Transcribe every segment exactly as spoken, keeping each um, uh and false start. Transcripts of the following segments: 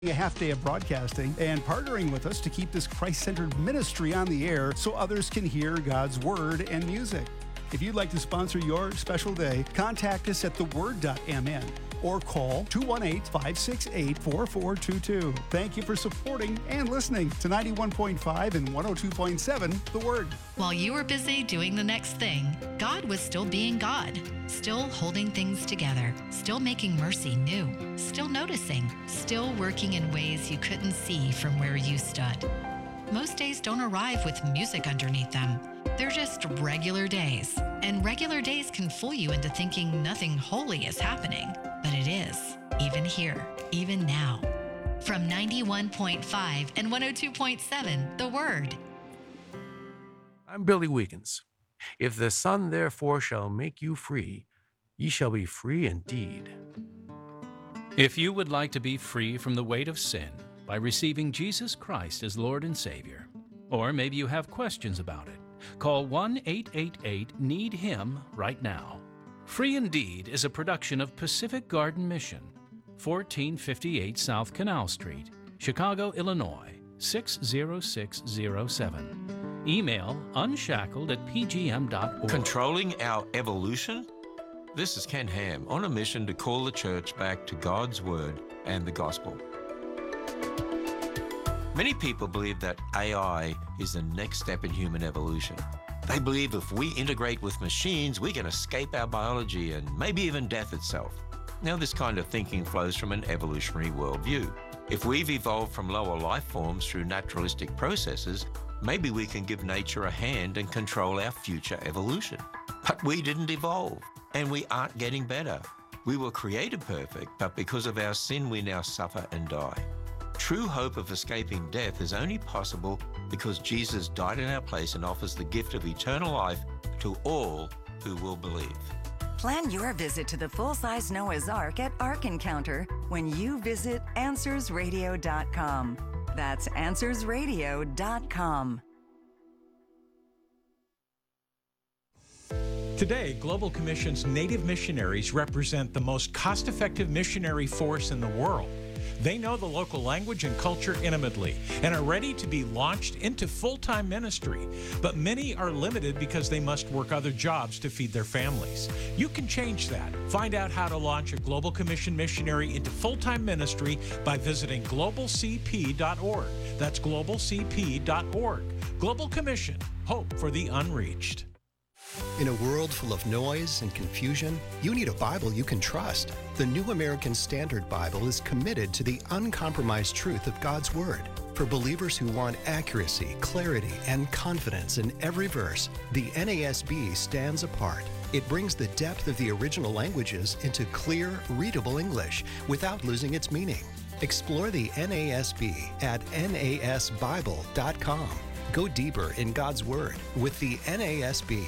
A half day of broadcasting and partnering with us to keep this Christ-centered ministry on the air so others can hear God's word and music. If you'd like to sponsor your special day, contact us at the word dot m n or call two one eight, five six eight, four four two two. Thank you for supporting and listening to ninety-one point five and one oh two point seven The Word. While you were busy doing the next thing, God was still being God, still holding things together, still making mercy new, still noticing, still working in ways you couldn't see from where you stood. Most days don't arrive with music underneath them. They're just regular days, and regular days can fool you into thinking nothing holy is happening, but it is, even here, even now. From ninety-one point five and one oh two point seven, The Word. I'm Billy Wiegans. If the Son therefore shall make you free, ye shall be free indeed. If you would like to be free from the weight of sin by receiving Jesus Christ as Lord and Savior, or maybe you have questions about it, call one eight eight eight, need him right now. Free Indeed is a production of Pacific Garden Mission, fourteen fifty-eight South Canal Street, Chicago, Illinois, six zero six zero seven. Email unshackled at p g m dot org. Controlling our evolution? This is Ken Ham on a mission to call the church back to God's Word and the Gospel. Many people believe that A I is the next step in human evolution. They believe if we integrate with machines, we can escape our biology and maybe even death itself. Now, this kind of thinking flows from an evolutionary worldview. If we've evolved from lower life forms through naturalistic processes, maybe we can give nature a hand and control our future evolution. But we didn't evolve, and we aren't getting better. We were created perfect, but because of our sin, we now suffer and die. True hope of escaping death is only possible because Jesus died in our place and offers the gift of eternal life to all who will believe. Plan your visit to the full-size Noah's Ark at Ark Encounter when you visit answers radio dot com. That's answers radio dot com. Today, Global Commission's Native missionaries represent the most cost-effective missionary force in the world. They know the local language and culture intimately and are ready to be launched into full-time ministry. But many are limited because they must work other jobs to feed their families. You can change that. Find out how to launch a Global Commission missionary into full-time ministry by visiting global c p dot org. That's global c p dot org. Global Commission, hope for the unreached. In a world full of noise and confusion, you need a Bible you can trust. The New American Standard Bible is committed to the uncompromised truth of God's Word. For believers who want accuracy, clarity, and confidence in every verse, the N A S B stands apart. It brings the depth of the original languages into clear, readable English without losing its meaning. Explore the N A S B at N A S bible dot com. Go deeper in God's Word with the N A S B.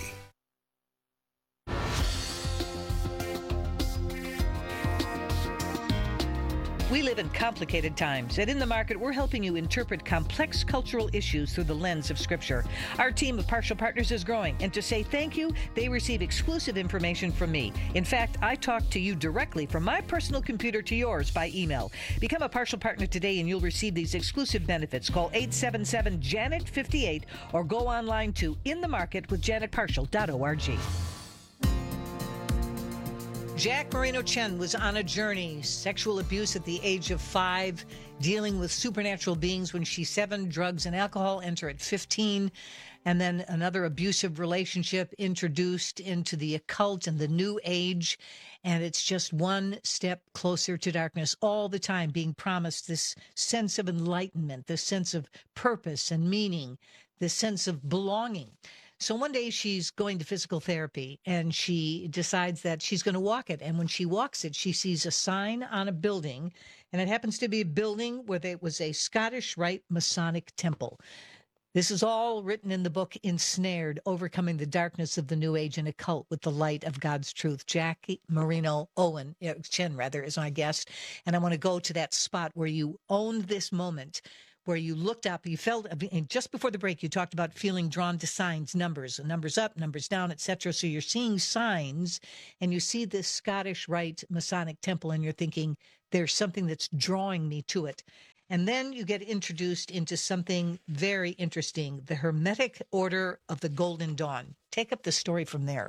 We live in complicated times, and in the market, we're helping you interpret complex cultural issues through the lens of Scripture. Our team of partial partners is growing, and to say thank you, they receive exclusive information from me. In fact, I talk to you directly from my personal computer to yours by email. Become a partial partner today, and you'll receive these exclusive benefits. Call eight seven seven, Janet fifty-eight or go online to in the market with janet partial dot org. Jack Marino Chen was on a journey, sexual abuse at the age of five, dealing with supernatural beings when she's seven, drugs and alcohol enter at fifteen, and then another abusive relationship introduced into the occult and the new age, and it's just one step closer to darkness all the time, being promised this sense of enlightenment, this sense of purpose and meaning, this sense of belonging. So one day she's going to physical therapy and she decides that she's going to walk it. And when she walks it, she sees a sign on a building, and it happens to be a building where there was a Scottish Rite Masonic temple. This is all written in the book Ensnared, Overcoming the Darkness of the New Age and Occult with the Light of God's Truth. Jackie Marino Owen, Chen rather, is my guest. And I want to go to that spot where you owned this moment, where you looked up, you felt, and just before the break, you talked about feeling drawn to signs, numbers, numbers up, numbers down, et cetera. So you're seeing signs and you see this Scottish Rite Masonic temple and you're thinking, there's something that's drawing me to it. And then you get introduced into something very interesting, the Hermetic Order of the Golden Dawn. Take up the story from there.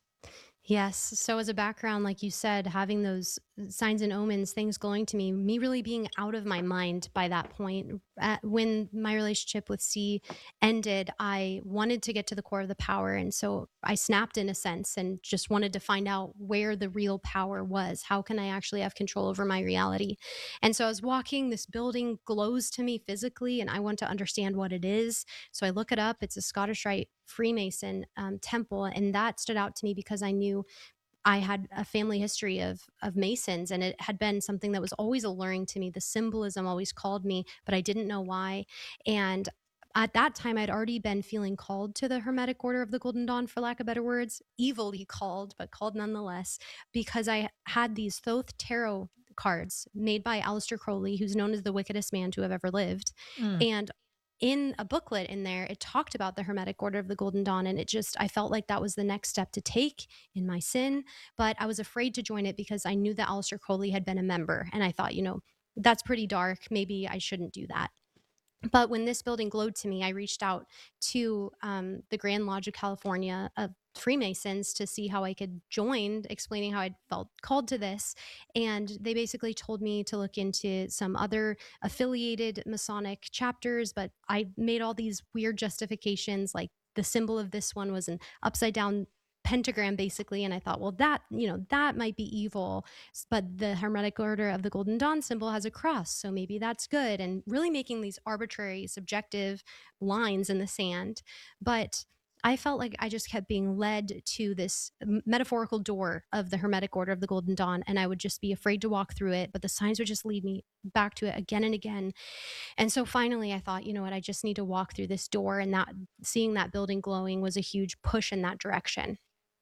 Yes. So as a background, like you said, having those signs and omens, things glowing to me, me really being out of my mind by that point. At, when my relationship with C ended, I wanted to get to the core of the power. And so I snapped in a sense and just wanted to find out where the real power was. How can I actually have control over my reality? And so I was walking, this building glows to me physically, and I want to understand what it is. So I look it up. It's a Scottish Rite Freemason um, temple. And that stood out to me because I knew I had a family history of of Masons, and it had been something that was always alluring to me. The symbolism always called me, but I didn't know why. And at that time, I'd already been feeling called to the Hermetic Order of the Golden Dawn, for lack of better words, evilly called, but called nonetheless, because I had these Thoth tarot cards made by Aleister Crowley, who's known as the wickedest man to have ever lived. Mm. And in a booklet in there, it talked about the Hermetic Order of the Golden Dawn. And it just, I felt like that was the next step to take in my sin. But I was afraid to join it because I knew that Aleister Crowley had been a member. And I thought, you know, that's pretty dark. Maybe I shouldn't do that. But when this building glowed to me, I reached out to um, the Grand Lodge of California of Freemasons to see how I could join, explaining how I felt called to this. And they basically told me to look into some other affiliated Masonic chapters, but I made all these weird justifications, like the symbol of this one was an upside down pentagram basically. And I thought, well, that, you know, that might be evil, but the Hermetic Order of the Golden Dawn symbol has a cross. So maybe that's good. And really making these arbitrary, subjective lines in the sand. But I felt like I just kept being led to this metaphorical door of the Hermetic Order of the Golden Dawn. And I would just be afraid to walk through it, but the signs would just lead me back to it again and again. And so finally I thought, you know what, I just need to walk through this door. And that seeing that building glowing was a huge push in that direction.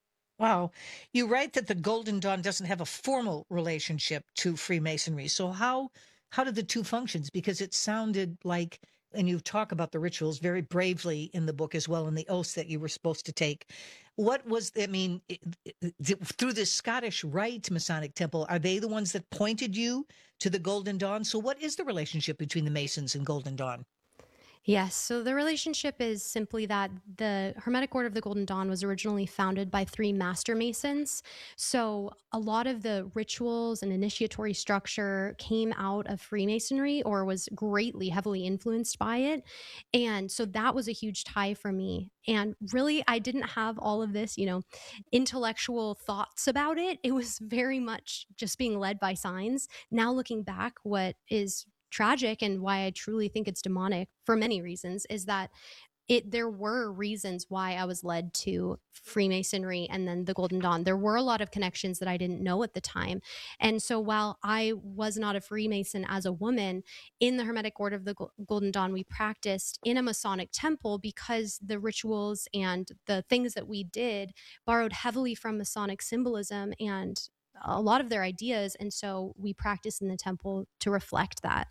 Wow. You write that the Golden Dawn doesn't have a formal relationship to Freemasonry. So how how did the two functions? Because it sounded like, and you talk about the rituals very bravely in the book as well, and the oaths that you were supposed to take. What was, I mean, through this Scottish Rite Masonic temple, are they the ones that pointed you to the Golden Dawn? So what is the relationship between the Masons and Golden Dawn? Yes. So the relationship is simply that the Hermetic Order of the Golden Dawn was originally founded by three Master Masons. So a lot of the rituals and initiatory structure came out of Freemasonry or was greatly heavily influenced by it. And so that was a huge tie for me. And really, I didn't have all of this, you know, intellectual thoughts about it. It was very much just being led by signs. Now looking back, what is tragic and why I truly think it's demonic for many reasons is that it there were reasons why I was led to Freemasonry and then the Golden Dawn. There were a lot of connections that I didn't know at the time. And so while I was not a Freemason as a woman, in the Hermetic Order of the Golden Dawn, we practiced in a Masonic temple because the rituals and the things that we did borrowed heavily from Masonic symbolism and a lot of their ideas. And so we practiced in the temple to reflect that.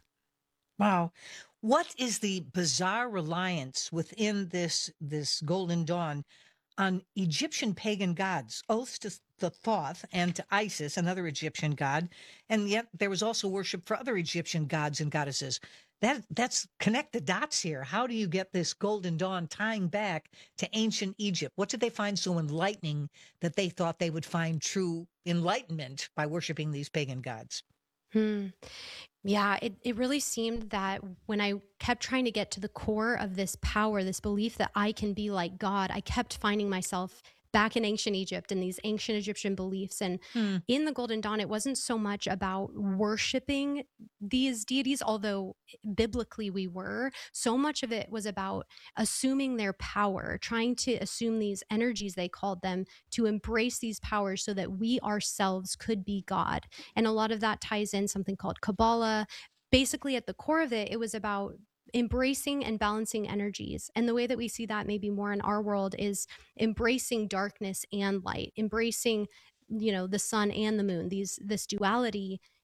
Wow. What is the bizarre reliance within this this Golden Dawn on Egyptian pagan gods, oaths to the Thoth and to Isis, another Egyptian god, and yet there was also worship for other Egyptian gods and goddesses? That that's connect the dots here. How do you get this Golden Dawn tying back to ancient Egypt? What did they find so enlightening that they thought they would find true enlightenment by worshiping these pagan gods? Hmm. Yeah, it, it really seemed that when I kept trying to get to the core of this power, this belief that I can be like God, I kept finding myself back in ancient Egypt and these ancient Egyptian beliefs. And hmm. in the Golden Dawn, it wasn't so much about worshiping these deities, although biblically we were. So much of it was about assuming their power, trying to assume these energies, they called them, to embrace these powers so that we ourselves could be God. And a lot of that ties in something called Kabbalah. Basically, at the core of it, it was about embracing and balancing energies. And the way that we see that maybe more in our world is embracing darkness and light, embracing, you know, the sun and the moon, these, this duality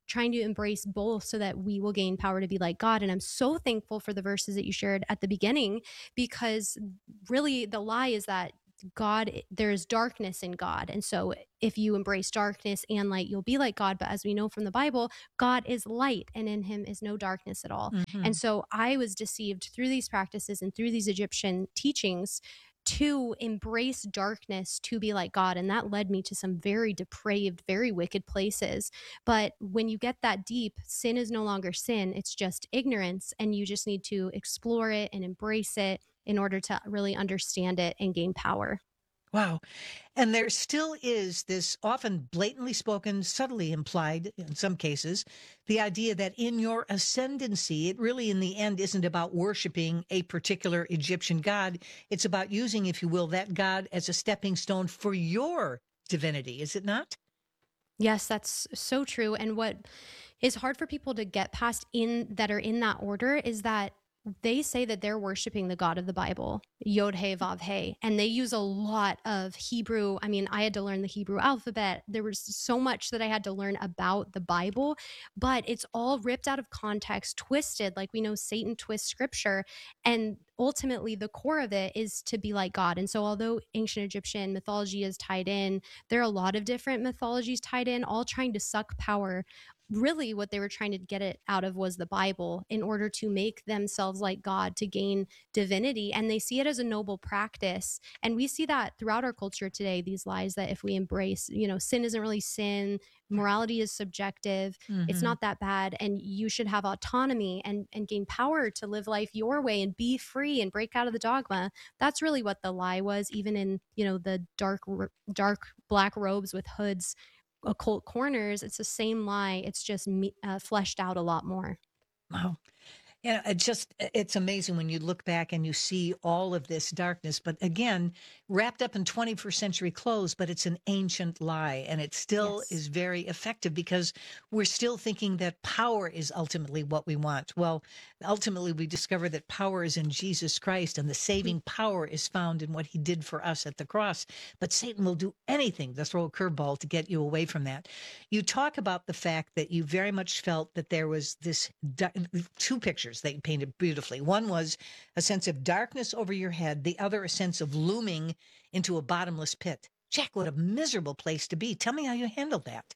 trying to embrace both so that we will gain power to be like God. And I'm so thankful for the verses that you shared at the beginning, because really the lie is that God, there's darkness in God. And so if you embrace darkness and light, you'll be like God. But as we know from the Bible, God is light and in him is no darkness at all. Mhm. And so I was deceived through these practices and through these Egyptian teachings to embrace darkness to be like God. And that led me to some very depraved, very wicked places. But when you get that deep, sin is no longer sin. It's just ignorance. And you just need to explore it and embrace it in order to really understand it and gain power. Wow. And there still is this often blatantly spoken, subtly implied in some cases, the idea that in your ascendancy, it really in the end isn't about worshiping a particular Egyptian god. It's about using, if you will, that god as a stepping stone for your divinity, is it not? Yes, that's so true. And what is hard for people to get past in that are in that order is that they say that they're worshiping the God of the Bible, Yod He Vav He, and they use a lot of Hebrew. I mean, I had to learn the Hebrew alphabet. There was so much that I had to learn about the Bible, but it's all ripped out of context, twisted, like we know Satan twists scripture. And ultimately, the core of it is to be like God. And so although ancient Egyptian mythology is tied in, there are a lot of different mythologies tied in, all trying to suck power. Really what they were trying to get it out of was the Bible in order to make themselves like God, to gain divinity. And they see it as a noble practice. And we see that throughout our culture today, these lies that if we embrace, you know, sin isn't really sin, morality is subjective, Mhm. it's not that bad, and you should have autonomy and, and gain power to live life your way and be free and break out of the dogma. That's really what the lie was, even in, you know, the dark, dark black robes with hoods, occult corners. It's the same lie. It's just me- uh, fleshed out a lot more. Wow. Yeah, it just, it's amazing when you look back and you see all of this darkness, but again, wrapped up in twenty-first century clothes, but it's an ancient lie. And it still Yes. is very effective because we're still thinking that power is ultimately what we want. Well, ultimately, we discover that power is in Jesus Christ and the saving power is found in what he did for us at the cross. But Satan will do anything to throw a curveball to get you away from that. You talk about the fact that you very much felt that there was this da- two pictures that you painted beautifully. One was a sense of darkness over your head, the other a sense of looming into a bottomless pit. Jack, what a miserable place to be. Tell me how you handled that.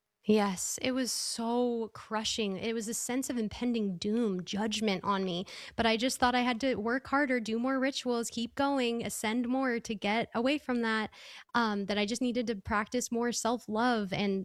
Yes, it was so crushing. It was a sense of impending doom, judgment on me. But I just thought I had to work harder, do more rituals, keep going, ascend more to get away from that. Um, that I just needed to practice more self love and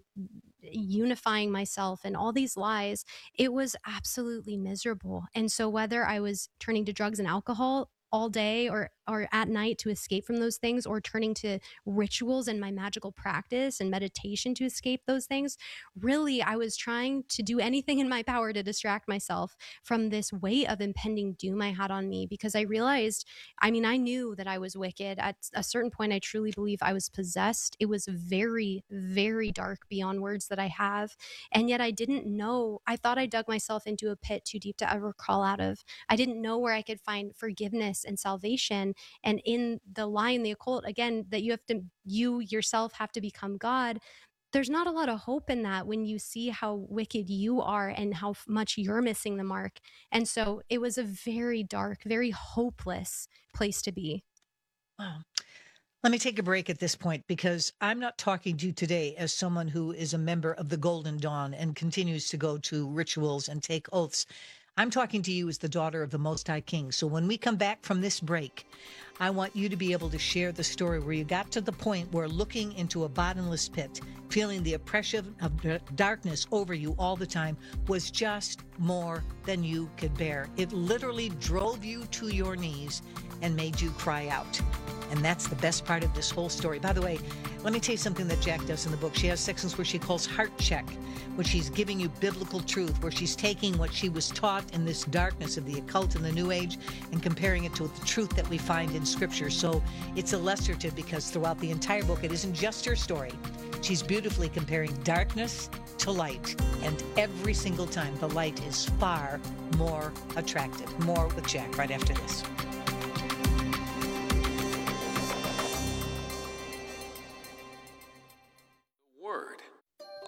unifying myself and all these lies. It was absolutely miserable. And so, whether I was turning to drugs and alcohol all day or or at night to escape from those things, or turning to rituals and my magical practice and meditation to escape those things, really I was trying to do anything in my power to distract myself from this weight of impending doom I had on me, because I realized, I mean, I knew that I was wicked. At a certain point, I truly believe I was possessed. It was very, very dark beyond words that I have. And yet I didn't know. I thought I dug myself into a pit too deep to ever crawl out of. I didn't know where I could find forgiveness and salvation. And in the lie in the occult, again, that you have to, you yourself have to become God. There's not a lot of hope in that when you see how wicked you are and how f- much you're missing the mark. And so it was a very dark, very hopeless place to be. Wow. Let me take a break at this point, because I'm not talking to you today as someone who is a member of the Golden Dawn and continues to go to rituals and take oaths. I'm talking to you as the daughter of the Most High King. So when we come back from this break, I want you to be able to share the story where you got to the point where looking into a bottomless pit, feeling the oppression of d- darkness over you all the time was just more than you could bear. It literally drove you to your knees and made you cry out. And that's the best part of this whole story. By the way, let me tell you something that Jack does in the book. She has sections where she calls heart check, where she's giving you biblical truth, where she's taking what she was taught in this darkness of the occult and the New Age and comparing it to the truth that we find in Scripture. So it's illustrative, because throughout the entire book, it isn't just her story. She's beautifully comparing darkness to light. And every single time, the light is far more attractive. More with Jack right after this.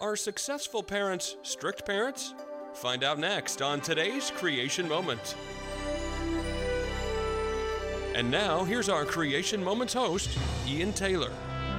Are successful parents strict parents? Find out next on today's Creation Moment. And now, here's our Creation Moments host, Ian Taylor.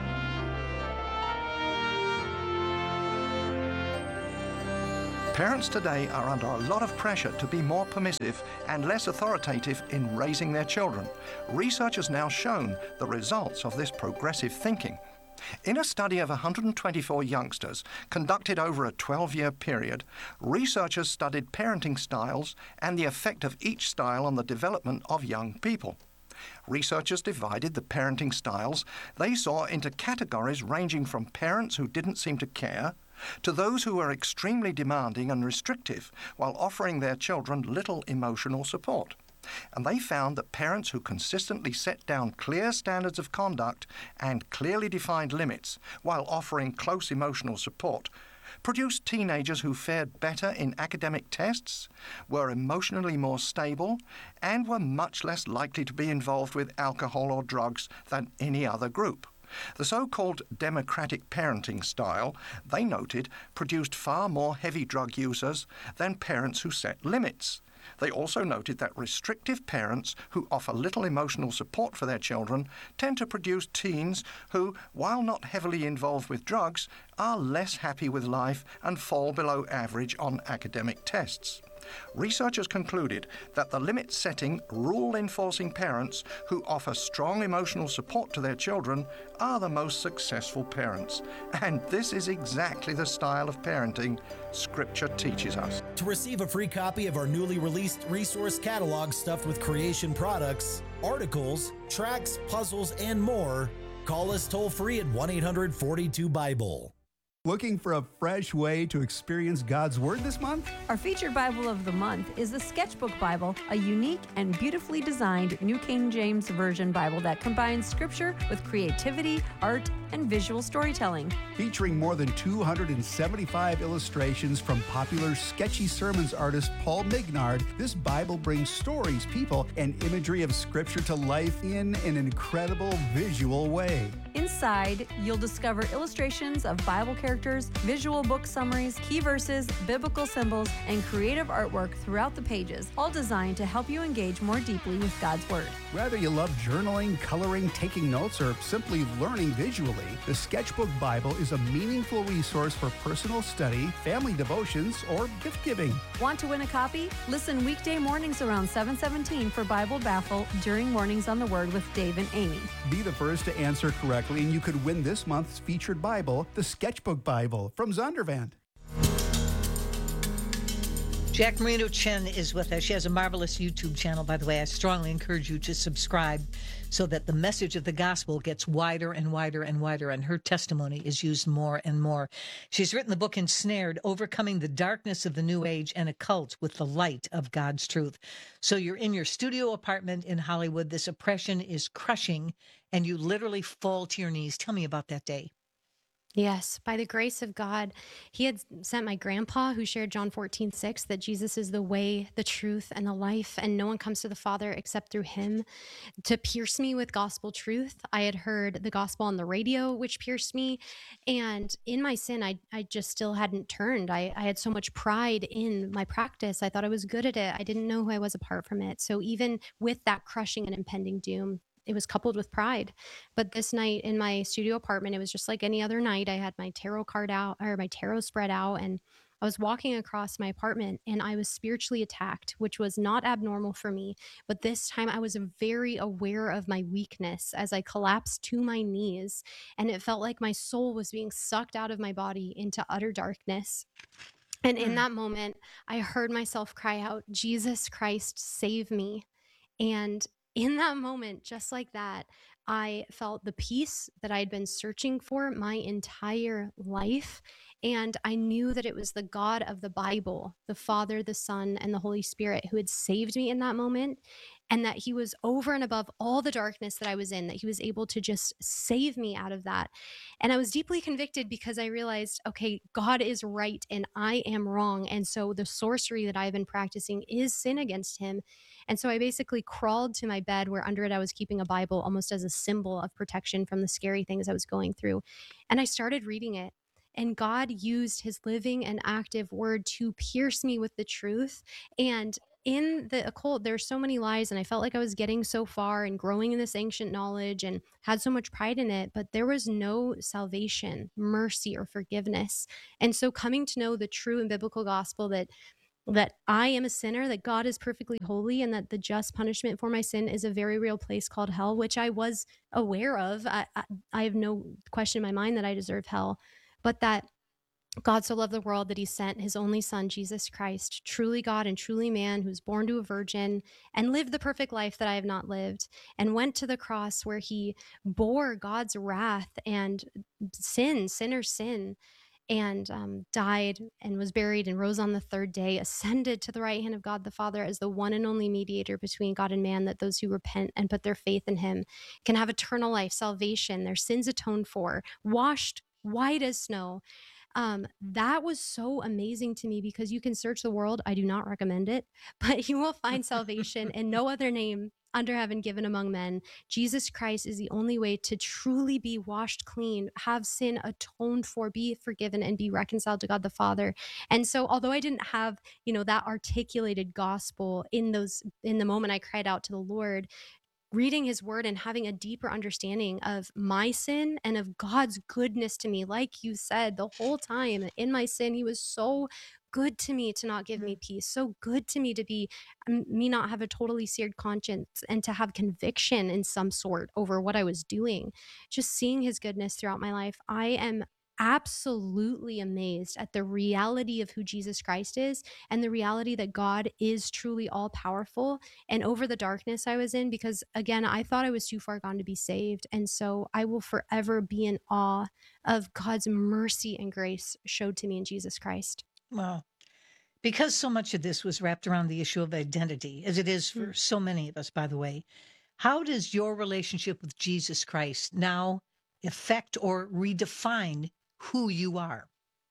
Parents today are under a lot of pressure to be more permissive and less authoritative in raising their children. Research has now shown the results of this progressive thinking. In a study of one hundred twenty-four youngsters conducted over a twelve-year period, researchers studied parenting styles and the effect of each style on the development of young people. Researchers divided the parenting styles they saw into categories ranging from parents who didn't seem to care to those who were extremely demanding and restrictive while offering their children little emotional support. And they found that parents who consistently set down clear standards of conduct and clearly defined limits while offering close emotional support produced teenagers who fared better in academic tests, were emotionally more stable, and were much less likely to be involved with alcohol or drugs than any other group. The so-called democratic parenting style, they noted, produced far more heavy drug users than parents who set limits. They also noted that restrictive parents who offer little emotional support for their children tend to produce teens who, while not heavily involved with drugs, are less happy with life and fall below average on academic tests. Researchers concluded that the limit-setting, rule-enforcing parents who offer strong emotional support to their children are the most successful parents. And this is exactly the style of parenting Scripture teaches us. To receive a free copy of our newly released resource catalog stuffed with creation products, articles, tracks, puzzles, and more, call us toll-free at one eight hundred forty-two Bible. Looking for a fresh way to experience God's Word this month? Our featured Bible of the month is the Sketchbook Bible, a unique and beautifully designed New King James Version Bible that combines Scripture with creativity, art, and visual storytelling. Featuring more than two hundred seventy-five illustrations from popular sketchy sermons artist Paul Mignard, this Bible brings stories, people, and imagery of Scripture to life in an incredible visual way. Inside, you'll discover illustrations of Bible characters, visual book summaries, key verses, biblical symbols, and creative artwork throughout the pages, all designed to help you engage more deeply with God's Word. Whether you love journaling, coloring, taking notes, or simply learning visually, the Sketchbook Bible is a meaningful resource for personal study, family devotions, or gift-giving. Want to win a copy? Listen weekday mornings around seven seventeen for Bible Baffle during Mornings on the Word with Dave and Amy. Be the first to answer correctly, and you could win this month's featured Bible, the Sketchbook Bible from Zondervan. Jack Marino Chen is with us. She has a marvelous YouTube channel, by the way. I strongly encourage you to subscribe so that the message of the gospel gets wider and wider and wider, and her testimony is used more and more. She's written the book Ensnared, Overcoming the Darkness of the New Age and Occult with the Light of God's Truth. So you're in your studio apartment in Hollywood. This oppression is crushing, and you literally fall to your knees. Tell me about that day. Yes, by the grace of God, he had sent my grandpa who shared John fourteen six, that Jesus is the way, the truth, and the life, and no one comes to the Father except through him, to pierce me with gospel truth. I had heard the gospel on the radio, which pierced me. And in my sin, I, I just still hadn't turned. I, I had so much pride in my practice. I thought I was good at it. I didn't know who I was apart from it. So even with that crushing and impending doom, it was coupled with pride. But this night in my studio apartment, it was just like any other night. I had my tarot card out, or my tarot spread out, and I was walking across my apartment and I was spiritually attacked, which was not abnormal for me. But this time I was very aware of my weakness as I collapsed to my knees, and it felt like my soul was being sucked out of my body into utter darkness. And in that moment, I heard myself cry out, "Jesus Christ, save me." And in that moment, just like that, I felt the peace that I had been searching for my entire life. And I knew that it was the God of the Bible, the Father, the Son, and the Holy Spirit who had saved me in that moment, and that he was over and above all the darkness that I was in, that he was able to just save me out of that. And I was deeply convicted because I realized, okay, God is right and I am wrong. And so the sorcery that I've been practicing is sin against him. And so I basically crawled to my bed, where under it I was keeping a Bible almost as a symbol of protection from the scary things I was going through. And I started reading it. And God used his living and active word to pierce me with the truth. And in the occult, there's so many lies, and I felt like I was getting so far and growing in this ancient knowledge and had so much pride in it, but there was no salvation, mercy, or forgiveness. And so coming to know the true and biblical gospel that that I am a sinner, that God is perfectly holy, and that the just punishment for my sin is a very real place called hell, which I was aware of. I, I, I have no question in my mind that I deserve hell, but that God so loved the world that he sent his only son, Jesus Christ, truly God and truly man, who was born to a virgin and lived the perfect life that I have not lived, and went to the cross where he bore God's wrath and sin, sinner's sin, and um, died and was buried and rose on the third day, ascended to the right hand of God the Father as the one and only mediator between God and man, that those who repent and put their faith in him can have eternal life, salvation, their sins atoned for, washed white as snow. Um, that was so amazing to me, because you can search the world. I do not recommend it, but you will find salvation in no other name under heaven given among men. Jesus Christ is the only way to truly be washed clean, have sin atoned for, be forgiven, and be reconciled to God the Father. And so although I didn't have, you know, that articulated gospel in those, in the moment I cried out to the Lord, reading his word and having a deeper understanding of my sin and of God's goodness to me. Like you said, the whole time in my sin, he was so good to me to not give me peace, so good to me to be me not have a totally seared conscience and to have conviction in some sort over what I was doing. Just seeing his goodness throughout my life, I am absolutely amazed at the reality of who Jesus Christ is, and the reality that God is truly all powerful, and over the darkness I was in, because again, I thought I was too far gone to be saved. And so I will forever be in awe of God's mercy and grace showed to me in Jesus Christ. Wow. Because so much of this was wrapped around the issue of identity, as it is for so many of us, by the way, how does your relationship with Jesus Christ now affect or redefine who you are?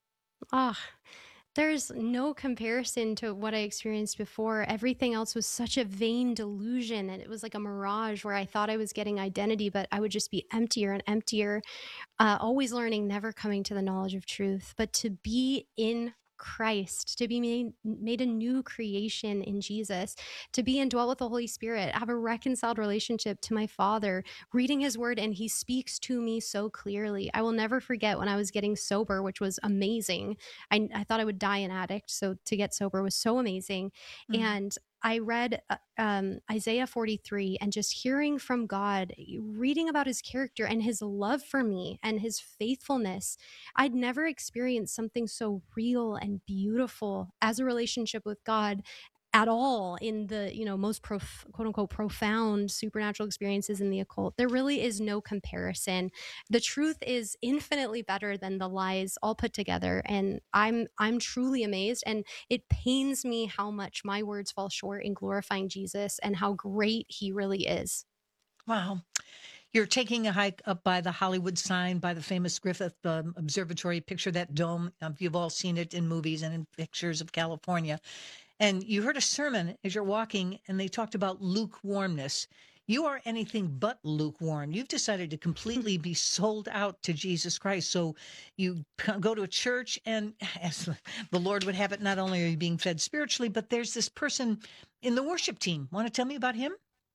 Ah, there's no comparison to what I experienced before. Everything else was such a vain delusion, and it was like a mirage where I thought I was getting identity, but I would just be emptier and emptier, uh, always learning, never coming to the knowledge of truth. But to be in Christ, to be made, made a new creation in Jesus, to be indwelt with the Holy Spirit, have a reconciled relationship to my Father, reading his word, and he speaks to me so clearly. I will never forget when I was getting sober, which was amazing. I, I thought I would die an addict, so to get sober was so amazing. Mm. And I read uh, um, Isaiah forty-three, and just hearing from God, reading about his character and his love for me and his faithfulness. I'd never experienced something so real and beautiful as a relationship with God at all in the, you know, most prof- quote unquote profound supernatural experiences in the occult. There really is no comparison. The truth is infinitely better than the lies all put together. And I'm, I'm truly amazed. And it pains me how much my words fall short in glorifying Jesus and how great he really is. Wow. You're taking a hike up by the Hollywood sign, by the famous Griffith um, Observatory. Picture that dome. Um, you've all seen it in movies and in pictures of California. And you heard a sermon as you're walking, and they talked about lukewarmness. You are anything but lukewarm. You've decided to completely be sold out to Jesus Christ. So you go to a church, and as the Lord would have it, not only are you being fed spiritually, but there's this person in the worship team. Want to tell me about him?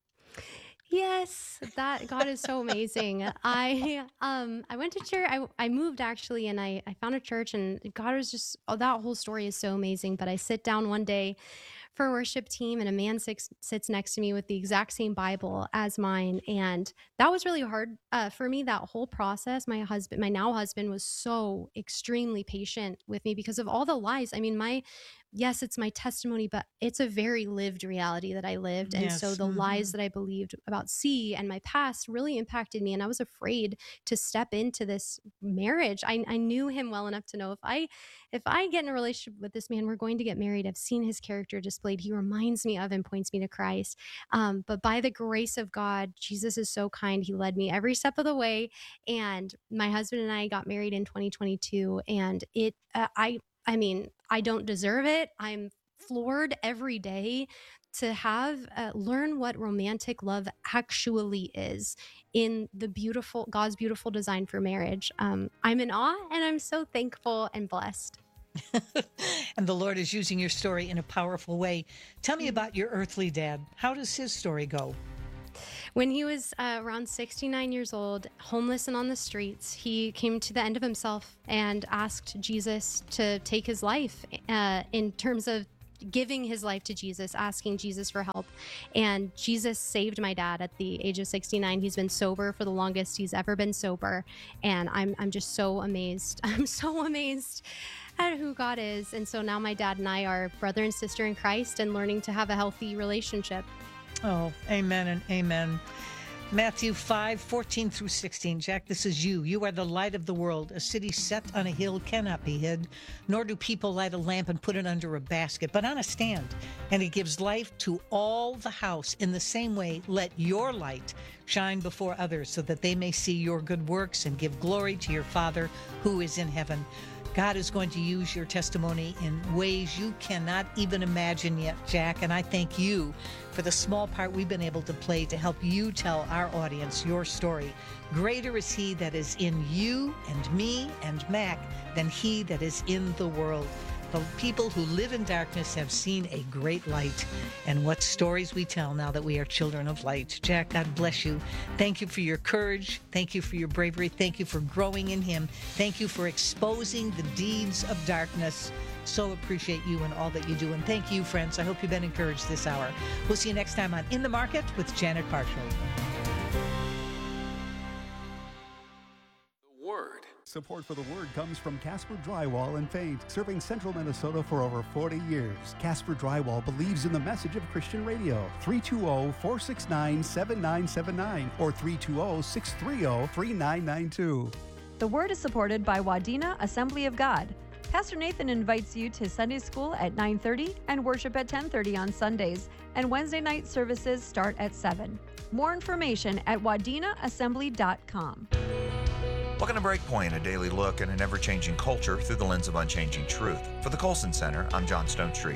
Yes, that God is so amazing. I um I went to church. I I moved actually, and I I found a church, and God was just, oh, that whole story is so amazing. But I sit down one day for a worship team, and a man sits sits next to me with the exact same Bible as mine, and that was really hard uh, for me. That whole process. My husband, my now husband, was so extremely patient with me because of all the lies. I mean, my yes, it's my testimony, but it's a very lived reality that I lived. And Yes. so the Mhm. lies that I believed about C and my past really impacted me. And I was afraid to step into this marriage. I, I knew him well enough to know if I, if I get in a relationship with this man, we're going to get married. I've seen his character displayed. He reminds me of and points me to Christ. Um, but by the grace of God, Jesus is so kind. He led me every step of the way. And my husband and I got married in twenty twenty-two. And it, uh, I, I mean, I don't deserve it. I'm floored every day to have uh, learn what romantic love actually is in the beautiful God's beautiful design for marriage. Um, I'm in awe, and I'm so thankful and blessed. And the Lord is using your story in a powerful way. Tell me about your earthly dad. How does his story go? When he was uh, around sixty-nine years old, homeless and on the streets, he came to the end of himself and asked Jesus to take his life uh, in terms of giving his life to Jesus, asking Jesus for help. And Jesus saved my dad at the age of sixty-nine. He's been sober for the longest he's ever been sober. And I'm I'm just so amazed. I'm so amazed at who God is. And so now my dad and I are brother and sister in Christ and learning to have a healthy relationship. Oh, amen and amen. Matthew five, fourteen through sixteen. Jack, this is you. You are the light of the world. A city set on a hill cannot be hid, nor do people light a lamp and put it under a basket, but on a stand. And it gives light to all the house. In the same way, let your light shine before others so that they may see your good works and give glory to your Father who is in heaven. God is going to use your testimony in ways you cannot even imagine yet, Jack. And I thank you for the small part we've been able to play to help you tell our audience your story. Greater is he that is in you and me and Mac than he that is in the world. The people who live in darkness have seen a great light. And what stories we tell now that we are children of light. Jack, God bless you. Thank you for your courage. Thank you for your bravery. Thank you for growing in him. Thank you for exposing the deeds of darkness. So appreciate you and all that you do. And thank you, friends. I hope you've been encouraged this hour. We'll see you next time on In the Market with Janet Parchment. Support for the Word comes from Casper Drywall and Paint, serving central Minnesota for over forty years. Casper Drywall believes in the message of Christian radio. three two zero, four six nine, seven nine seven nine or three two zero, six three zero, three nine nine two. The Word is supported by Wadena Assembly of God. Pastor Nathan invites you to Sunday school at nine thirty and worship at ten thirty on Sundays, and Wednesday night services start at seven. More information at wadena assembly dot com. Welcome to Breakpoint, a daily look at an ever-changing culture through the lens of unchanging truth. For the Colson Center, I'm John Stonestreet.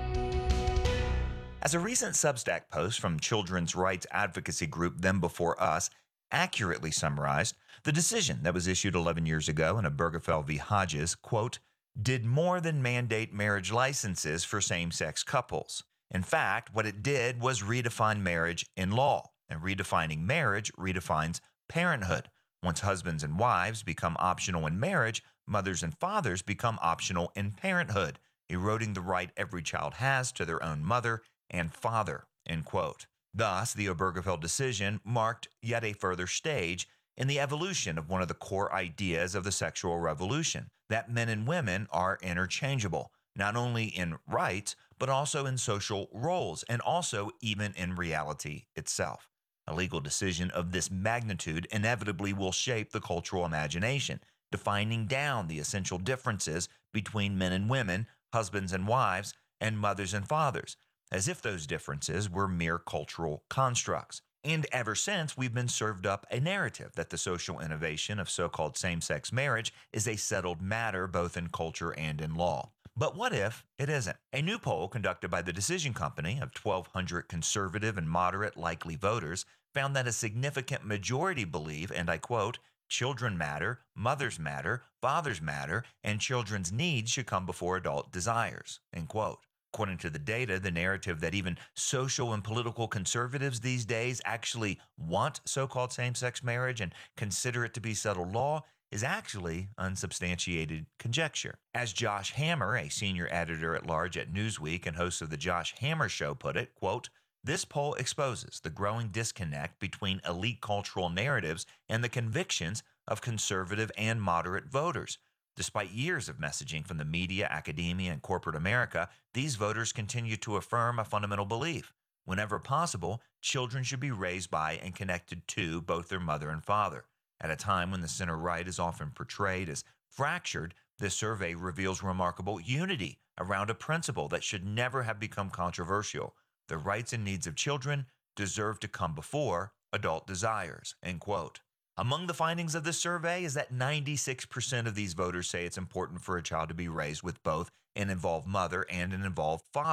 As a recent Substack post from children's rights advocacy group Them Before Us accurately summarized, the decision that was issued eleven years ago in Obergefell v. Hodges, quote, did more than mandate marriage licenses for same-sex couples. In fact, what it did was redefine marriage in law, and redefining marriage redefines parenthood. Once husbands and wives become optional in marriage, mothers and fathers become optional in parenthood, eroding the right every child has to their own mother and father, end quote. Thus, the Obergefell decision marked yet a further stage in the evolution of one of the core ideas of the sexual revolution, that men and women are interchangeable, not only in rights, but also in social roles, and also even in reality itself. A legal decision of this magnitude inevitably will shape the cultural imagination, defining down the essential differences between men and women, husbands and wives, and mothers and fathers, as if those differences were mere cultural constructs. And ever since, we've been served up a narrative that the social innovation of so-called same-sex marriage is a settled matter both in culture and in law. But what if it isn't? A new poll conducted by the Decision Company of twelve hundred conservative and moderate likely voters found that a significant majority believe, and I quote, children matter, mothers matter, fathers matter, and children's needs should come before adult desires, end quote. According to the data, the narrative that even social and political conservatives these days actually want so-called same-sex marriage and consider it to be settled law is actually unsubstantiated conjecture. As Josh Hammer, a senior editor-at-large at Newsweek and host of the Josh Hammer Show, put it, quote, this poll exposes the growing disconnect between elite cultural narratives and the convictions of conservative and moderate voters. Despite years of messaging from the media, academia, and corporate America, these voters continue to affirm a fundamental belief. Whenever possible, children should be raised by and connected to both their mother and father. At a time when the center-right is often portrayed as fractured, this survey reveals remarkable unity around a principle that should never have become controversial. The rights and needs of children deserve to come before adult desires, end quote. Among the findings of this survey is that ninety-six percent of these voters say it's important for a child to be raised with both an involved mother and an involved father.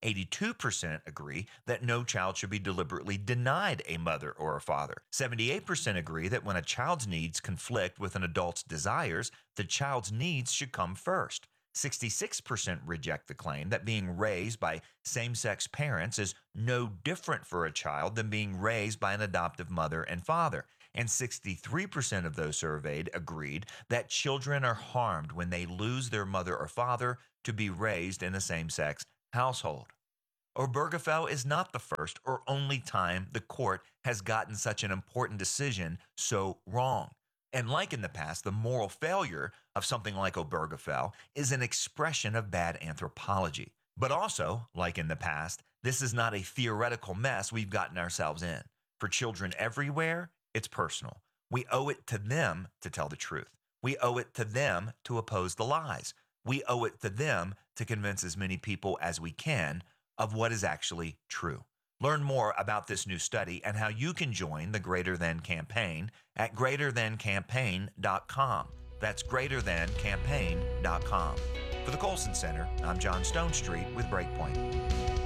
eighty-two percent agree that no child should be deliberately denied a mother or a father. seventy-eight percent agree that when a child's needs conflict with an adult's desires, the child's needs should come first. sixty-six percent reject the claim that being raised by same-sex parents is no different for a child than being raised by an adoptive mother and father. And sixty-three percent of those surveyed agreed that children are harmed when they lose their mother or father to be raised in a same-sex household. Obergefell is not the first or only time the court has gotten such an important decision so wrong. And like in the past, the moral failure of something like Obergefell is an expression of bad anthropology. But also, like in the past, this is not a theoretical mess we've gotten ourselves in. For children everywhere, it's personal. We owe it to them to tell the truth. We owe it to them to oppose the lies. We owe it to them to convince as many people as we can of what is actually true. Learn more about this new study and how you can join the Greater Than campaign at greater than campaign dot com. That's greater than campaign dot com. For the Colson Center, I'm John Stonestreet with Breakpoint.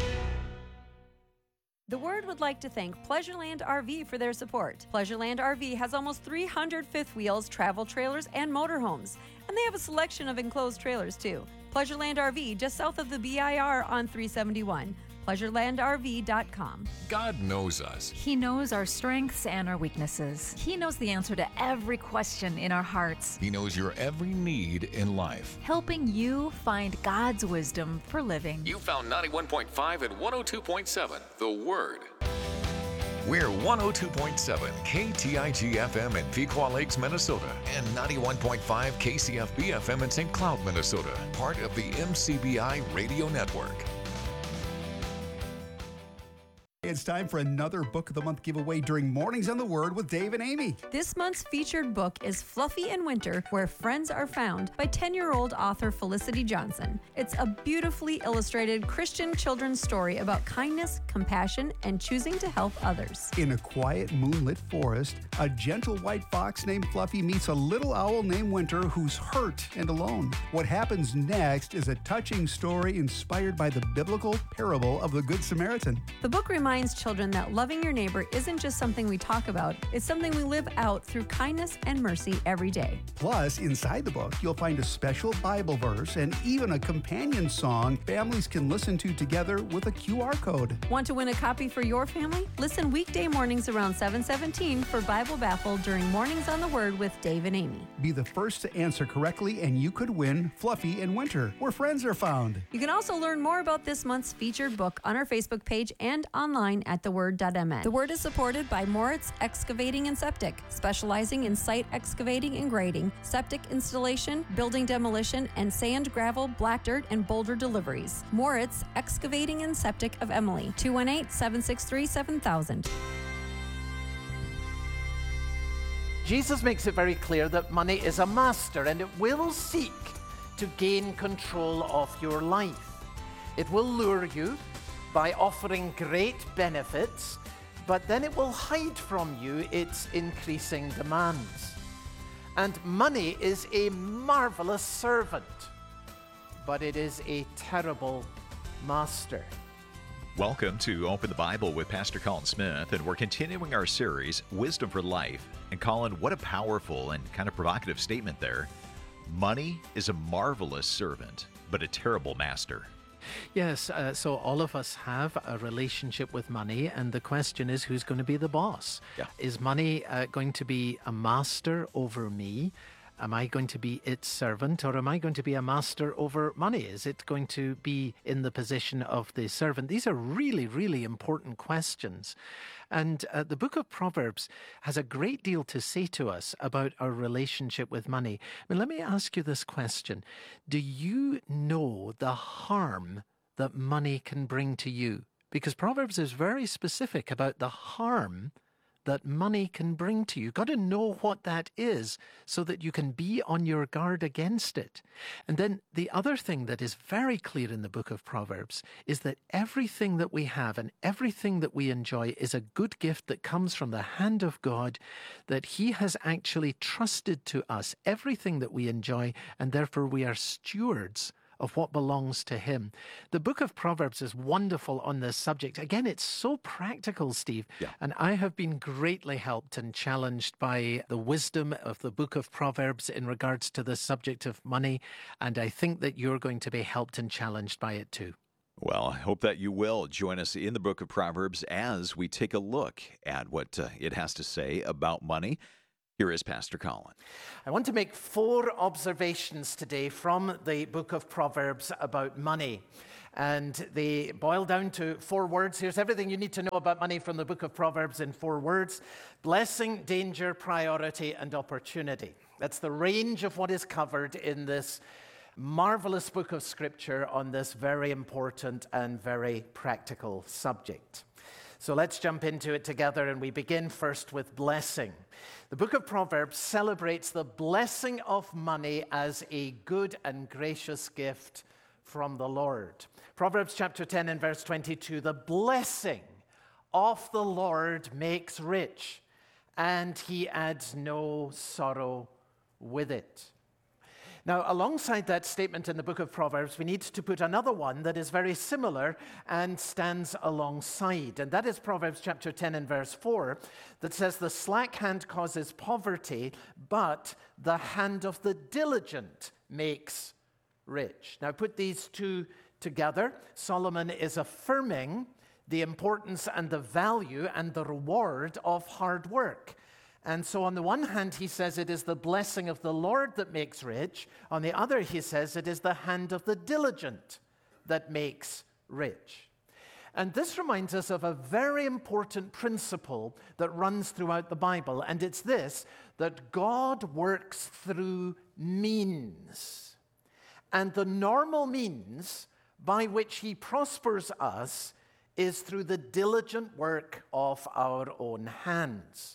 The Word would like to thank Pleasureland R V for their support. Pleasureland R V has almost three hundred fifth wheels, travel trailers, and motorhomes. And they have a selection of enclosed trailers, too. Pleasureland R V, just south of the B I R on three seventy-one. pleasureland R V dot com. God knows us. He knows our strengths and our weaknesses. He knows the answer to every question in our hearts. He knows your every need in life. Helping you find God's wisdom for living. You found ninety-one point five and one oh two point seven, The Word. We're one oh two point seven K T I G F M in Pequot Lakes, Minnesota, and ninety-one point five K C F B F M in Saint Cloud, Minnesota, part of the M C B I Radio Network. It's time for another Book of the Month giveaway during Mornings on the Word with Dave and Amy. This month's featured book is Fluffy in Winter, Where Friends Are Found by ten-year-old author Felicity Johnson. It's a beautifully illustrated Christian children's story about kindness, compassion, and choosing to help others. In a quiet, moonlit forest, a gentle white fox named Fluffy meets a little owl named Winter who's hurt and alone. What happens next is a touching story inspired by the biblical parable of the Good Samaritan. The book reminds reminds children that loving your neighbor isn't just something we talk about, it's something we live out through kindness and mercy every day. Plus, inside the book, you'll find a special Bible verse and even a companion song families can listen to together with a Q R code. Want to win a copy for your family? Listen weekday mornings around seven seventeen for Bible Baffle during Mornings on the Word with Dave and Amy. Be the first to answer correctly and you could win Fluffy in Winter, Where Friends Are Found. You can also learn more about this month's featured book on our Facebook page and online at the word dot m n. The Word is supported by Moritz Excavating and Septic, specializing in site excavating and grading, septic installation, building demolition, and sand, gravel, black dirt, and boulder deliveries. Moritz Excavating and Septic of Emily, two one eight, seven six three, seven thousand. Jesus makes it very clear that money is a master and it will seek to gain control of your life. It will lure you by offering great benefits, but then it will hide from you its increasing demands. And money is a marvelous servant, but it is a terrible master. Welcome to Open the Bible with Pastor Colin Smith, and we're continuing our series, Wisdom for Life. And Colin, what a powerful and kind of provocative statement there. Money is a marvelous servant, but a terrible master. Yes, uh, so all of us have a relationship with money, and the question is, who's going to be the boss? Yeah. Is money uh, going to be a master over me? Am I going to be its servant, or am I going to be a master over money? Is it going to be in the position of the servant? These are really, really important questions. And uh, the book of Proverbs has a great deal to say to us about our relationship with money. I mean, let me ask you this question. Do you know the harm that money can bring to you? Because Proverbs is very specific about the harm that money can bring to you. You've got to know what that is so that you can be on your guard against it. And then the other thing that is very clear in the book of Proverbs is that everything that we have and everything that we enjoy is a good gift that comes from the hand of God, that He has actually trusted to us everything that we enjoy, and therefore we are stewards of what belongs to him. The book of Proverbs is wonderful on this subject. Again, it's so practical, Steve. Yeah. And I have been greatly helped and challenged by the wisdom of the book of Proverbs in regards to the subject of money. And I think that you're going to be helped and challenged by it too. Well, I hope that you will join us in the book of Proverbs as we take a look at what uh, it has to say about money. Here is Pastor Colin. I want to make four observations today from the book of Proverbs about money. And they boil down to four words. Here's everything you need to know about money from the book of Proverbs in four words: blessing, danger, priority, and opportunity. That's the range of what is covered in this marvelous book of Scripture on this very important and very practical subject. So let's jump into it together, and we begin first with blessing. The book of Proverbs celebrates the blessing of money as a good and gracious gift from the Lord. Proverbs chapter ten and verse twenty-two, the blessing of the Lord makes rich, and he adds no sorrow with it. Now, alongside that statement in the book of Proverbs, we need to put another one that is very similar and stands alongside. And that is Proverbs chapter ten and verse four, that says, the slack hand causes poverty, but the hand of the diligent makes rich. Now, put these two together. Solomon is affirming the importance and the value and the reward of hard work. And so on the one hand, he says it is the blessing of the Lord that makes rich. On the other, he says it is the hand of the diligent that makes rich. And this reminds us of a very important principle that runs throughout the Bible. And it's this, that God works through means. And the normal means by which he prospers us is through the diligent work of our own hands.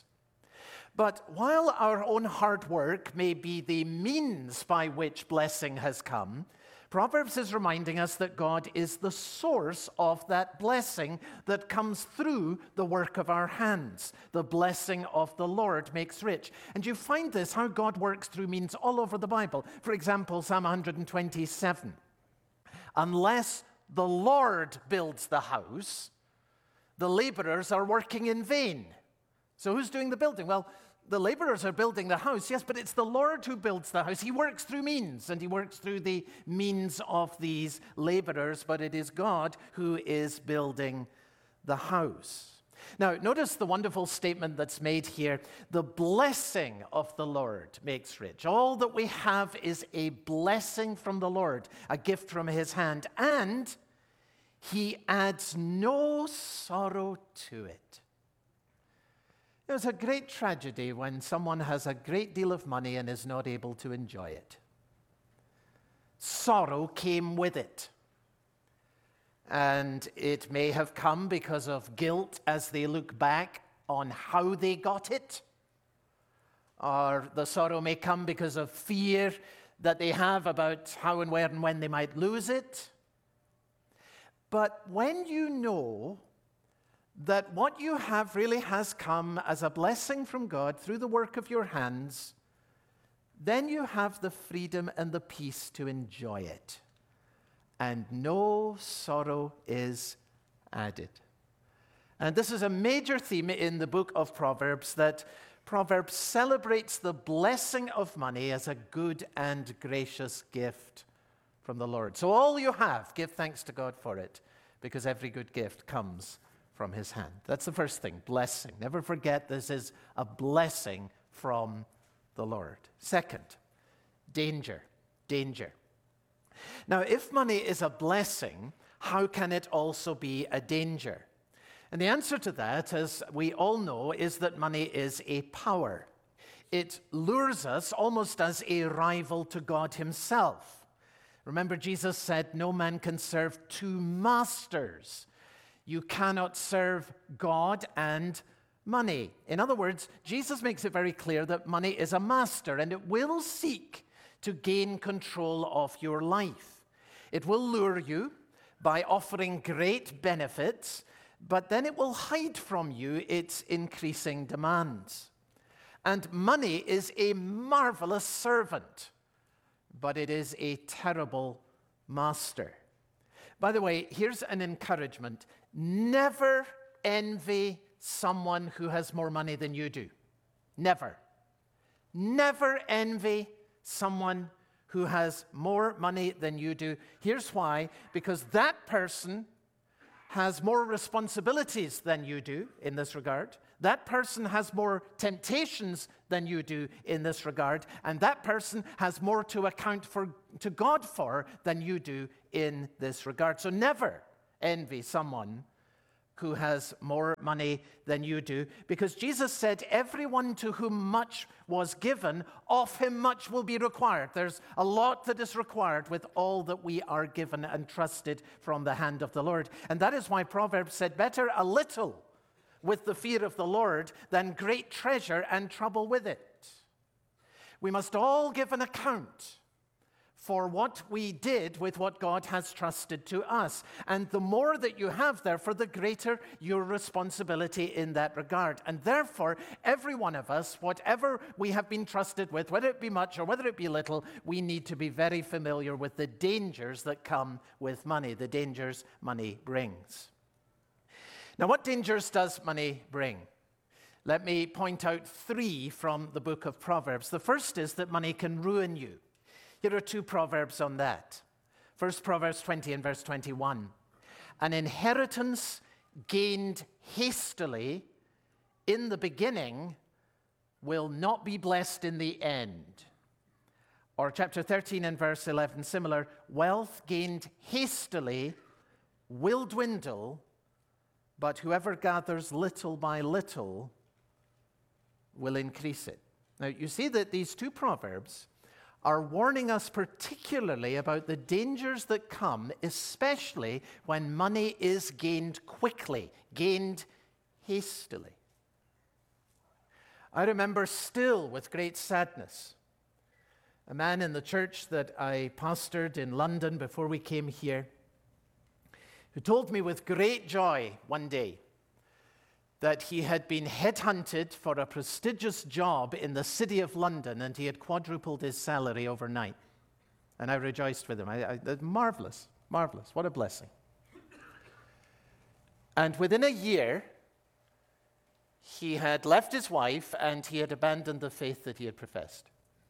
But while our own hard work may be the means by which blessing has come, Proverbs is reminding us that God is the source of that blessing that comes through the work of our hands. The blessing of the Lord makes rich. And you find this, how God works through means all over the Bible. For example, Psalm one twenty-seven. Unless the Lord builds the house, the laborers are working in vain. So who's doing the building? Well, the laborers are building the house, yes, but it's the Lord who builds the house. He works through means, and he works through the means of these laborers, but it is God who is building the house. Now, notice the wonderful statement that's made here. The blessing of the Lord makes rich. All that we have is a blessing from the Lord, a gift from his hand, and he adds no sorrow to it. It's a great tragedy when someone has a great deal of money and is not able to enjoy it. Sorrow came with it. And it may have come because of guilt as they look back on how they got it. Or the sorrow may come because of fear that they have about how and where and when they might lose it. But when you know that what you have really has come as a blessing from God through the work of your hands, then you have the freedom and the peace to enjoy it. And no sorrow is added. And this is a major theme in the book of Proverbs, that Proverbs celebrates the blessing of money as a good and gracious gift from the Lord. So all you have, give thanks to God for it, because every good gift comes from his hand. That's the first thing, blessing. Never forget this is a blessing from the Lord. Second, danger, danger. Now, if money is a blessing, how can it also be a danger? And the answer to that, as we all know, is that money is a power. It lures us almost as a rival to God himself. Remember, Jesus said, no man can serve two masters. You cannot serve God and money. In other words, Jesus makes it very clear that money is a master, and it will seek to gain control of your life. It will lure you by offering great benefits, but then it will hide from you its increasing demands. And money is a marvelous servant, but it is a terrible master. By the way, here's an encouragement. Never envy someone who has more money than you do. Never. Never envy someone who has more money than you do. Here's why. Because that person has more responsibilities than you do in this regard. That person has more temptations than you do in this regard. And that person has more to account for to God for than you do in this regard. So never envy someone who has more money than you do, because Jesus said, everyone to whom much was given, of him much will be required. There's a lot that is required with all that we are given and trusted from the hand of the Lord. And that is why Proverbs said, better a little with the fear of the Lord than great treasure and trouble with it. We must all give an account for what we did with what God has trusted to us. And the more that you have, therefore, the greater your responsibility in that regard. And therefore, every one of us, whatever we have been trusted with, whether it be much or whether it be little, we need to be very familiar with the dangers that come with money, the dangers money brings. Now, what dangers does money bring? Let me point out three from the book of Proverbs. The first is that money can ruin you. Here are two proverbs on that. First, Proverbs twenty and verse twenty-one. An inheritance gained hastily in the beginning will not be blessed in the end. Or chapter thirteen and verse eleven, similar. Wealth gained hastily will dwindle, but whoever gathers little by little will increase it. Now, you see that these two proverbs are warning us particularly about the dangers that come, especially when money is gained quickly, gained hastily. I remember still with great sadness a man in the church that I pastored in London before we came here, who told me with great joy one day that he had been headhunted for a prestigious job in the city of London, and he had quadrupled his salary overnight. And I rejoiced with him. I, I, marvelous, marvelous. What a blessing. And within a year, he had left his wife and he had abandoned the faith that he had professed.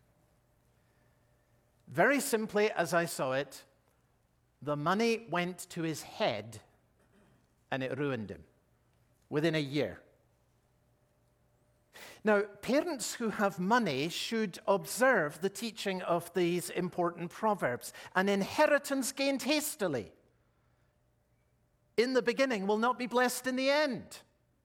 Very simply, as I saw it, the money went to his head and it ruined him within a year. Now, parents who have money should observe the teaching of these important proverbs. An inheritance gained hastily in the beginning will not be blessed in the end.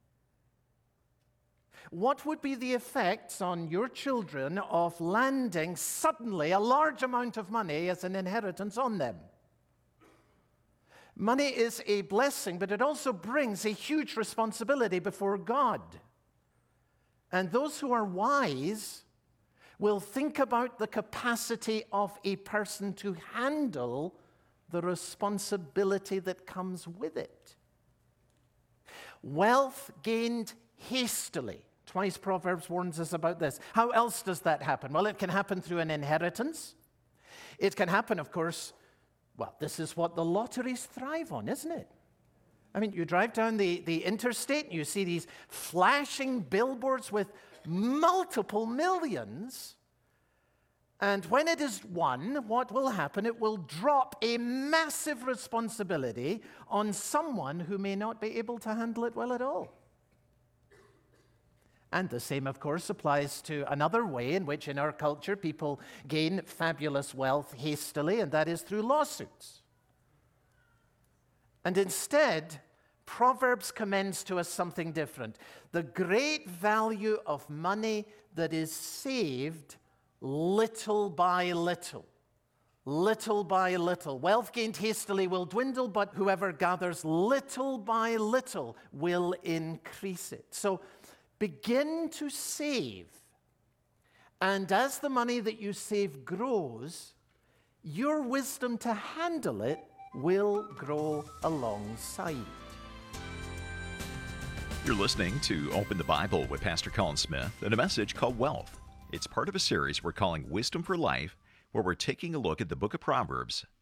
What would be the effects on your children of landing suddenly a large amount of money as an inheritance on them? Money is a blessing, but it also brings a huge responsibility before God. And those who are wise will think about the capacity of a person to handle the responsibility that comes with it. Wealth gained hastily. Twice Proverbs warns us about this. How else does that happen? Well, it can happen through an inheritance. It can happen, of course, well, this is what the lotteries thrive on, isn't it? I mean, you drive down the, the interstate and you see these flashing billboards with multiple millions. And when it is won, what will happen? It will drop a massive responsibility on someone who may not be able to handle it well at all. And the same, of course, applies to another way in which in our culture people gain fabulous wealth hastily, and that is through lawsuits. And instead, Proverbs commends to us something different. The great value of money that is saved little by little. Little by little. Wealth gained hastily will dwindle, but whoever gathers little by little will increase it. So, begin to save, and as the money that you save grows, your wisdom to handle it will grow alongside. You're listening to Open the Bible with Pastor Colin Smith and a message called Wealth. It's part of a series we're calling Wisdom for Life, where we're taking a look at the book of Proverbs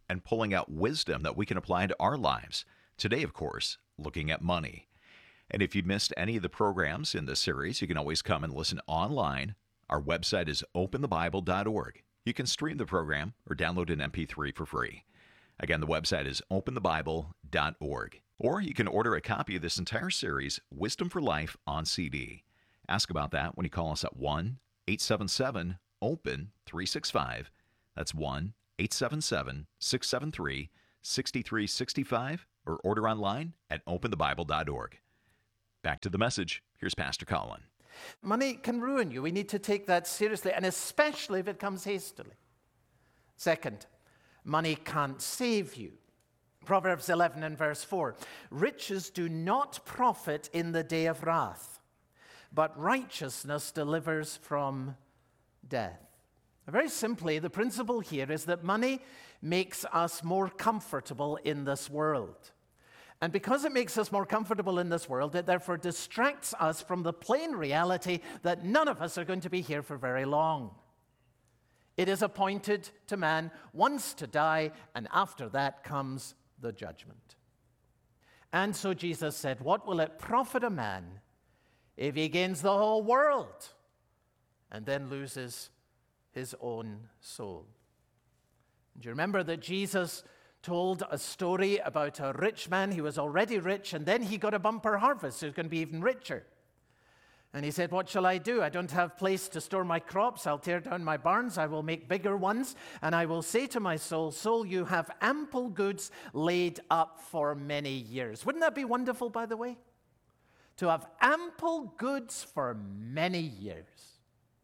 and pulling out wisdom that we can apply into our lives. Today, of course, looking at money. And if you missed any of the programs in this series, you can always come and listen online. Our website is open the bible dot org. You can stream the program or download an M P three for free. Again, the website is open the bible dot org. Or you can order a copy of this entire series, Wisdom for Life, on C D. Ask about that when you call us at one eight seven seven open three six five. That's one eight seven seven six seven three six three six five, or order online at open the bible dot org. Back to the message. Here's Pastor Colin. Money can ruin you. We need to take that seriously, and especially if it comes hastily. Second, money can't save you. Proverbs eleven and verse four. Riches do not profit in the day of wrath, but righteousness delivers from death. Very simply, the principle here is that money makes us more comfortable in this world. And because it makes us more comfortable in this world, it therefore distracts us from the plain reality that none of us are going to be here for very long. It is appointed to man once to die, and after that comes the judgment. And so Jesus said, what will it profit a man if he gains the whole world and then loses his own soul? Do you remember that Jesus told a story about a rich man? He was already rich, and then he got a bumper harvest, so he's going to be even richer. And he said, what shall I do? I don't have place to store my crops. I'll tear down my barns. I will make bigger ones. And I will say to my soul, soul, you have ample goods laid up for many years. Wouldn't that be wonderful, by the way? To have ample goods for many years.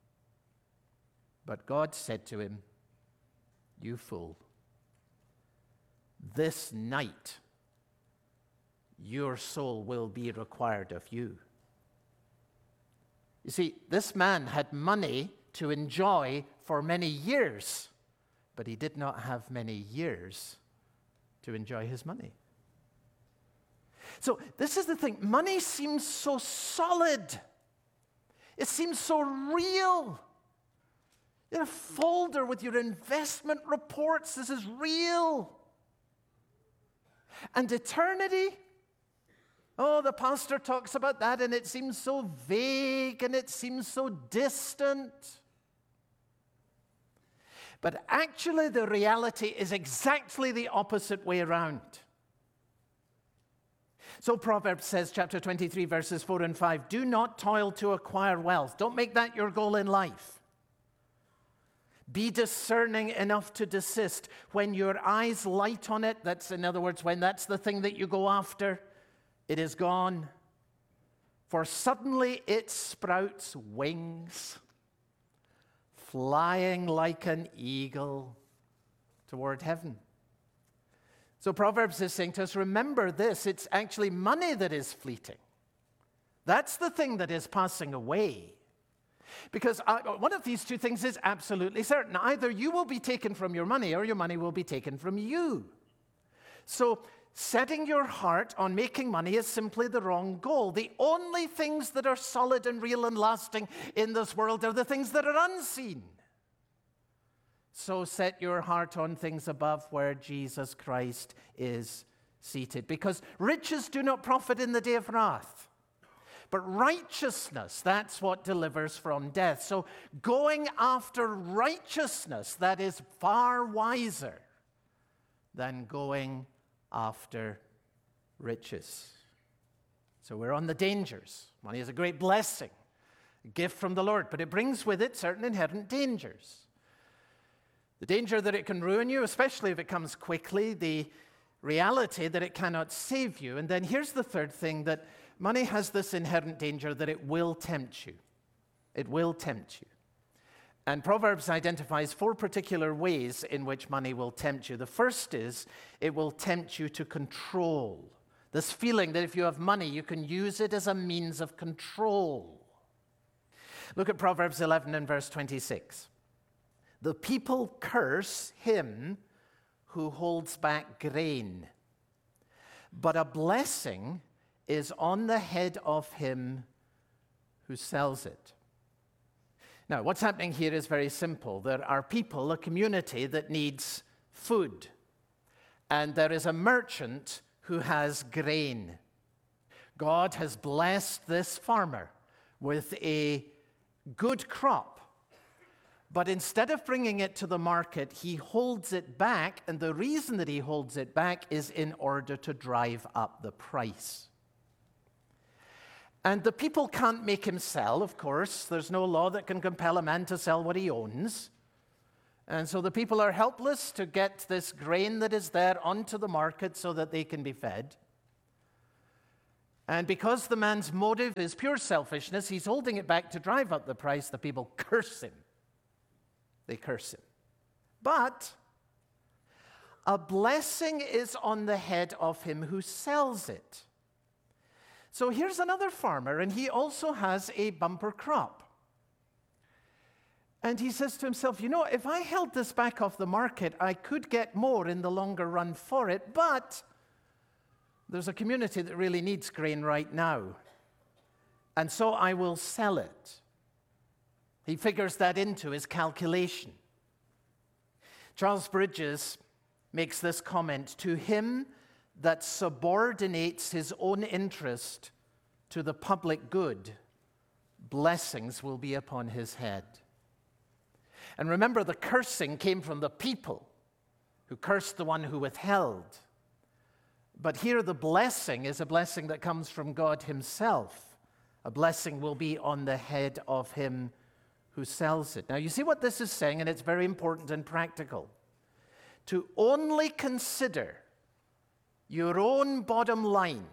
But God said to him, you fool. This night, your soul will be required of you. You see, this man had money to enjoy for many years, but he did not have many years to enjoy his money. So this is the thing. Money seems so solid. It seems so real. You have a folder with your investment reports. This is real. And eternity, oh, the pastor talks about that, and it seems so vague, and it seems so distant. But actually, the reality is exactly the opposite way around. So Proverbs says, chapter twenty-three, verses four and five, do not toil to acquire wealth. Don't make that your goal in life. Be discerning enough to desist. When your eyes light on it, that's, in other words, when that's the thing that you go after, it is gone. For suddenly it sprouts wings, flying like an eagle toward heaven. So Proverbs is saying to us, remember this, it's actually money that is fleeting. That's the thing that is passing away. Because uh, one of these two things is absolutely certain. Either you will be taken from your money or your money will be taken from you. So setting your heart on making money is simply the wrong goal. The only things that are solid and real and lasting in this world are the things that are unseen. So set your heart on things above where Jesus Christ is seated. Because riches do not profit in the day of wrath. But righteousness, that's what delivers from death. So going after righteousness, that is far wiser than going after riches. So we're on the dangers. Money is a great blessing, a gift from the Lord, but it brings with it certain inherent dangers. The danger that it can ruin you, especially if it comes quickly, the reality that it cannot save you. And then here's the third thing, that money has this inherent danger that it will tempt you. It will tempt you. And Proverbs identifies four particular ways in which money will tempt you. The first is it will tempt you to control. This feeling that if you have money, you can use it as a means of control. Look at Proverbs eleven and verse twenty-six. The people curse him who holds back grain, but a blessing is on the head of him who sells it. Now, what's happening here is very simple. There are people, a community that needs food. and there is a merchant who has grain. God has blessed this farmer with a good crop, but instead of bringing it to the market, he holds it back, and the reason that he holds it back is in order to drive up the price. And the people can't make him sell, of course. There's no law that can compel a man to sell what he owns. And so the people are helpless to get this grain that is there onto the market so that they can be fed. And because the man's motive is pure selfishness, he's holding it back to drive up the price. The people curse him. They curse him. But a blessing is on the head of him who sells it. So here's another farmer, and he also has a bumper crop. And he says to himself, you know, if I held this back off the market, I could get more in the longer run for it, but there's a community that really needs grain right now, and so I will sell it. He figures that into his calculation. Charles Bridges makes this comment, to him that subordinates his own interest to the public good, blessings will be upon his head. And remember, the cursing came from the people who cursed the one who withheld. But here the blessing is a blessing that comes from God himself. A blessing will be on the head of him who sells it. Now, you see what this is saying, and it's very important and practical. To only consider your own bottom line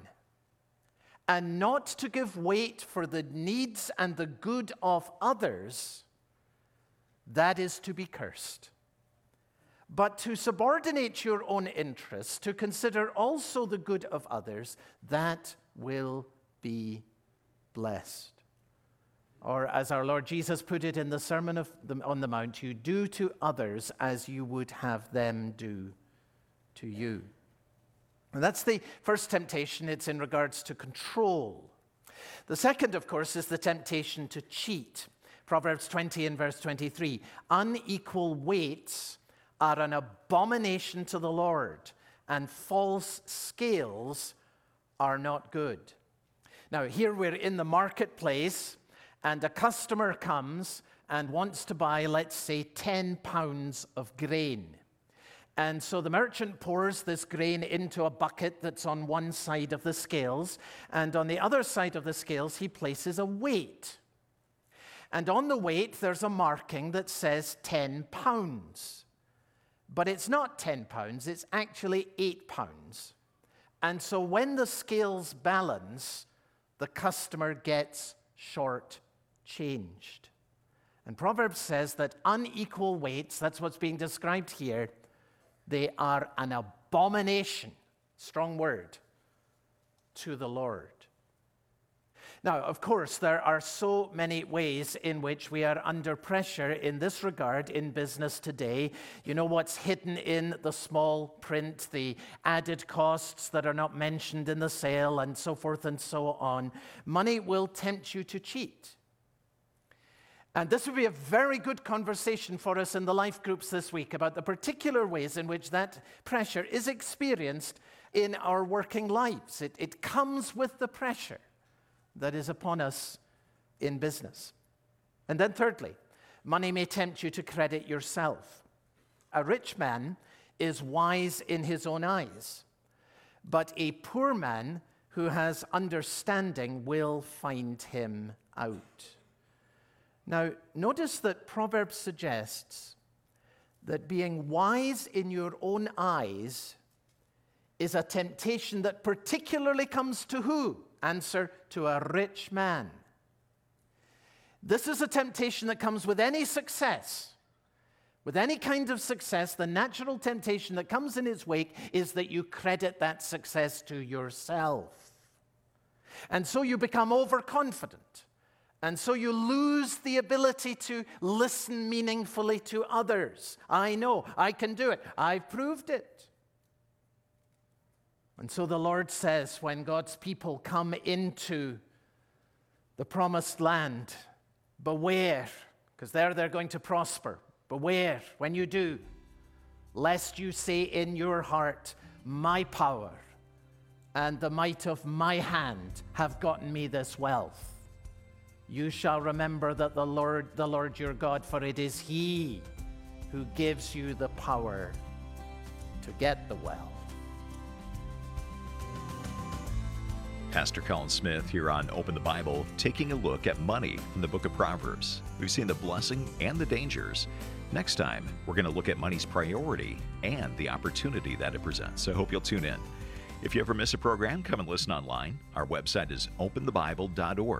and not to give weight for the needs and the good of others, that is to be cursed. But to subordinate your own interests, to consider also the good of others, that will be blessed. Or as our Lord Jesus put it in the Sermon of the, on the Mount, you do to others as you would have them do to you. And that's the first temptation. It's in regards to control. The second, of course, is the temptation to cheat. Proverbs twenty and verse twenty-three, unequal weights are an abomination to the Lord, and false scales are not good. Now, here we're in the marketplace, and a customer comes and wants to buy, let's say, ten pounds of grain. And so the merchant pours this grain into a bucket that's on one side of the scales, and on the other side of the scales, he places a weight. And on the weight, there's a marking that says ten pounds. But it's not ten pounds, it's actually eight pounds. And so when the scales balance, the customer gets short-changed. And Proverbs says that unequal weights, that's what's being described here, they are an abomination, strong word, to the Lord. Now, of course, there are so many ways in which we are under pressure in this regard in business today. You know what's hidden in the small print, the added costs that are not mentioned in the sale, and so forth and so on. Money will tempt you to cheat. And this would be a very good conversation for us in the life groups this week about the particular ways in which that pressure is experienced in our working lives. It, it comes with the pressure that is upon us in business. And then thirdly, money may tempt you to credit yourself. A rich man is wise in his own eyes, but a poor man who has understanding will find him out. Now, notice that Proverbs suggests that being wise in your own eyes is a temptation that particularly comes to who? Answer, to a rich man. This is a temptation that comes with any success. With any kind of success, the natural temptation that comes in its wake is that you credit that success to yourself. And so you become overconfident. And so you lose the ability to listen meaningfully to others. I know, I can do it. I've proved it. And so the Lord says, when God's people come into the promised land, beware, because there they're going to prosper. Beware when you do, lest you say in your heart, my power and the might of my hand have gotten me this wealth. You shall remember that the Lord, the Lord your God, for it is He who gives you the power to get the wealth. Pastor Colin Smith here on Open the Bible, taking a look at money from the book of Proverbs. We've seen the blessing and the dangers. Next time, we're going to look at money's priority and the opportunity that it presents. So I hope you'll tune in. If you ever miss a program, come and listen online. Our website is open the bible dot org.